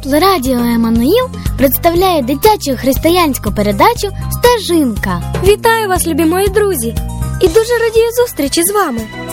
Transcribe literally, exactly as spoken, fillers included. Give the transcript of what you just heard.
Радіо Еммануїл представляє дитячу християнську передачу «Стежинка». Вітаю вас, любі мої друзі! І дуже радію зустрічі з вами.